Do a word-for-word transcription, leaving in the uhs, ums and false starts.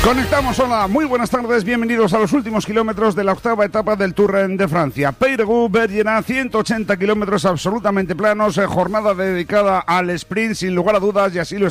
Conectamos, hola, muy buenas tardes, bienvenidos a los últimos kilómetros de la octava etapa del Tour de Francia. Peyregout, Bergerac, ciento ochenta kilómetros absolutamente planos, eh, jornada dedicada al sprint sin lugar a dudas, y así lo